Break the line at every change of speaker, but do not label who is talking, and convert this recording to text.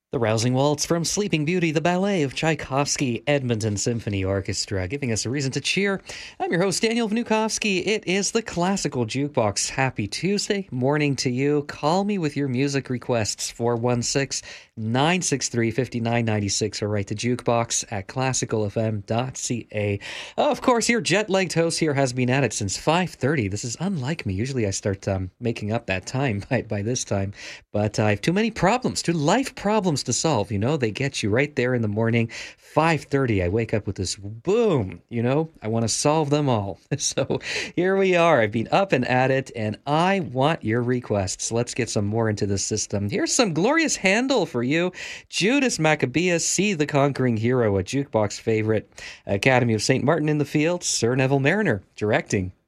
The Rousing Waltz from Sleeping Beauty, the ballet of Tchaikovsky Edmonton Symphony Orchestra, giving us a reason to cheer. I'm your host, Daniel Vnukovsky. It is the Classical Jukebox. Happy Tuesday morning to you. Call me with your music requests, 416-963-5996, or write to jukebox at classicalfm.ca. Of course, your jet-lagged host here has been at it since 5:30. This is unlike me. Usually I start making up that time by this time, but I have too many problems, too life problems to solve. They get you right there in the morning. 5:30, I wake up with this boom. I want to solve them all. So here we are. I've been up and at it, and I want your requests. Let's get some more into the system. Here's some glorious Handel for you. Judas Maccabeus, See the Conquering Hero, a jukebox favorite. Academy of St. Martin in the field. Sir Neville Mariner directing